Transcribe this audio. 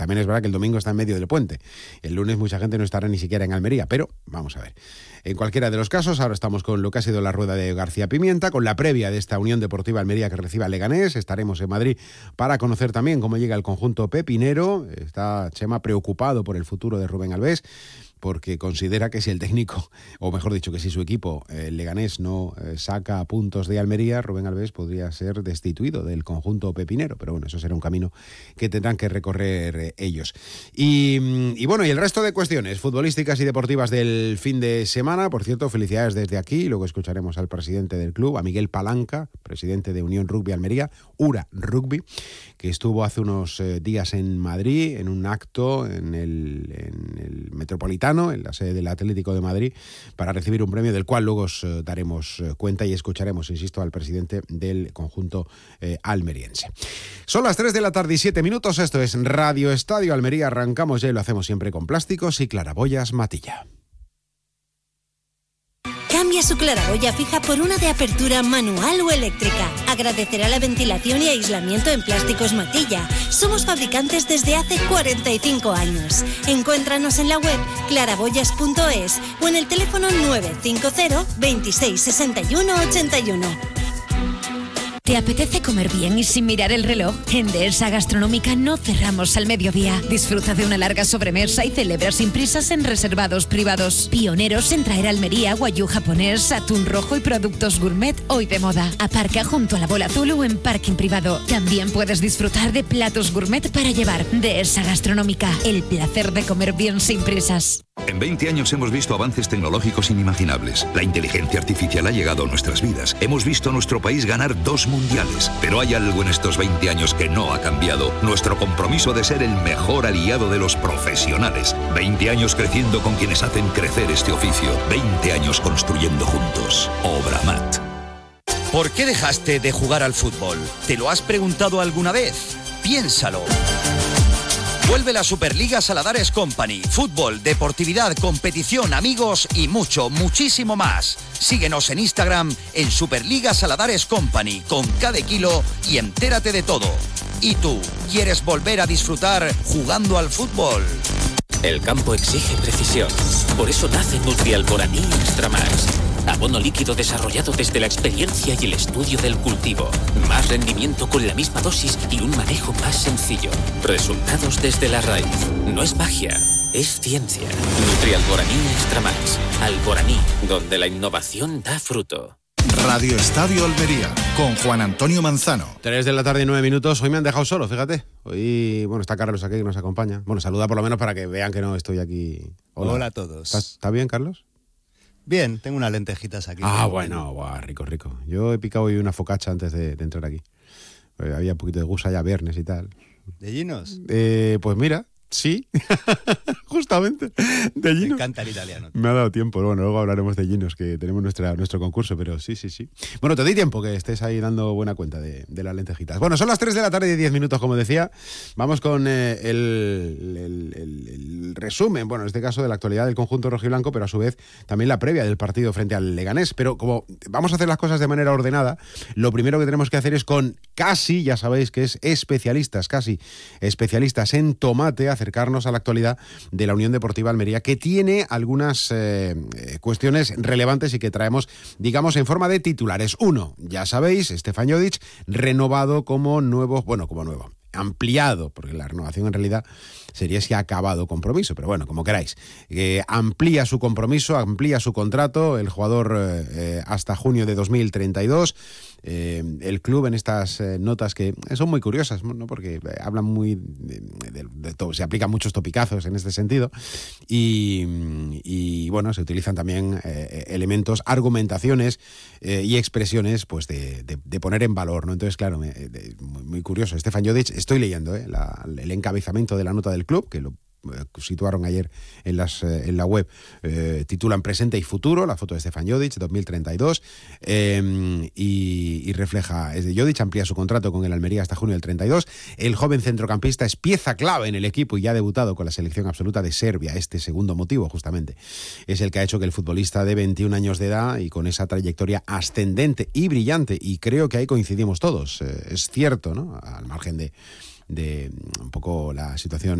También es verdad que el domingo está en medio del puente. El lunes mucha gente no estará ni siquiera en Almería, pero vamos a ver. En cualquiera de los casos, ahora estamos con lo que ha sido la rueda de García Pimienta, con la previa de esta Unión Deportiva Almería que recibe a Leganés. Estaremos en Madrid para conocer también cómo llega el conjunto pepinero. Está Chema preocupado por el futuro de Rubén Albés, porque considera que si el técnico, o mejor dicho, que si su equipo, el Leganés, no saca puntos de Almería, Rubén Albés podría ser destituido del conjunto pepinero. Pero bueno, eso será un camino que tendrán que recorrer ellos. Y bueno, y el resto de cuestiones futbolísticas y deportivas del fin de semana. Por cierto, felicidades desde aquí. Luego escucharemos al presidente del club, a Miguel Palanca, presidente de Unión Rugby Almería, URA Rugby, que estuvo hace unos días en Madrid en un acto en el Metropolitano, en la sede del Atlético de Madrid, para recibir un premio del cual luego os daremos cuenta y escucharemos, insisto, al presidente del conjunto almeriense. Son las 3 de la tarde y 7 minutos. Esto es Radio Estadio Almería. Arrancamos ya y lo hacemos siempre con plásticos y claraboyas Matilla. Cambia su claraboya fija por una de apertura manual o eléctrica. Agradecerá la ventilación y aislamiento en Plásticos Matilla. Somos fabricantes desde hace 45 años. Encuéntranos en la web claraboyas.es o en el teléfono 950 26 61 81. ¿Te apetece comer bien y sin mirar el reloj? En Dehesa Gastronómica no cerramos al mediodía. Disfruta de una larga sobremesa y celebra sin prisas en reservados privados. Pioneros en traer a Almería guayú japonés, atún rojo y productos gourmet hoy de moda. Aparca junto a la Bola Azul o en parking privado. También puedes disfrutar de platos gourmet para llevar. Dehesa Gastronómica, el placer de comer bien sin prisas. En 20 años hemos visto avances tecnológicos inimaginables. La inteligencia artificial ha llegado a nuestras vidas. Hemos visto a nuestro país ganar 2 mundiales. Pero hay algo en estos 20 años que no ha cambiado. Nuestro compromiso de ser el mejor aliado de los profesionales. 20 años creciendo con quienes hacen crecer este oficio. 20 años construyendo juntos. Obramat. ¿Por qué dejaste de jugar al fútbol? ¿Te lo has preguntado alguna vez? Piénsalo. Vuelve la Superliga Saladares Company. Fútbol, deportividad, competición, amigos y muchísimo más. Síguenos en Instagram en Superliga Saladares Company con cada kilo y entérate de todo. ¿Y tú, quieres volver a disfrutar jugando al fútbol? El campo exige precisión. Por eso nace Nutrialboraní Extra Max. Abono líquido desarrollado desde la experiencia y el estudio del cultivo. Más rendimiento con la misma dosis y un manejo más sencillo. Resultados desde la raíz. No es magia, es ciencia. Nutrialboraní Extra Max. Alboraní, donde la innovación da fruto. Radio Estadio Almería, con Juan Antonio Manzano. 3 de la tarde y 9 minutos. Hoy me han dejado solo, fíjate. Hoy, bueno, está Carlos aquí que nos acompaña. Bueno, saluda por lo menos para que vean que no estoy aquí. Hola a todos. ¿Está bien, Carlos? Bien, tengo unas lentejitas aquí. Ah, bueno, rico. Yo he picado hoy una focaccia antes de entrar aquí. Había un poquito de gusa ya viernes y tal. ¿De Ginos? Pues mira, sí, justamente, de Ginos. Me encanta el italiano. Me ha dado tiempo, bueno, luego hablaremos de Ginos, que tenemos nuestro concurso, pero sí. Bueno, te doy tiempo que estés ahí dando buena cuenta de las lentejitas. Bueno, son las 3 de la tarde y 10 minutos, como decía. Vamos con el resumen, bueno, en este caso de la actualidad del conjunto rojiblanco, pero a su vez también la previa del partido frente al Leganés. Pero como vamos a hacer las cosas de manera ordenada, lo primero que tenemos que hacer es con Casi, ya sabéis que es especialistas en tomate, acercarnos a la actualidad de la Unión Deportiva Almería, que tiene algunas cuestiones relevantes y que traemos, digamos, en forma de titulares. Uno, ya sabéis, Stefan Jodic, renovado como nuevo, ampliado, porque la renovación en realidad sería si ha acabado compromiso, pero bueno, como queráis. Amplía su compromiso, amplía su contrato, el jugador hasta junio de 2032. El club en estas notas que son muy curiosas, ¿no? Porque hablan muy de todo, se aplican muchos topicazos en este sentido y bueno, se utilizan también elementos, argumentaciones y expresiones pues de poner en valor, ¿no? Entonces, claro, muy curioso. Stefan Jodic, estoy leyendo el encabezamiento de la nota del club, que lo situaron ayer en la web, titulan Presente y Futuro, la foto de Stefan Jodic, 2032, y refleja, es de Jodic, amplía su contrato con el Almería hasta junio del 32. El joven centrocampista es pieza clave en el equipo y ya ha debutado con la selección absoluta de Serbia. Este segundo motivo, justamente, es el que ha hecho que el futbolista de 21 años de edad y con esa trayectoria ascendente y brillante, y creo que ahí coincidimos todos, es cierto, ¿no? Al margen de un poco la situación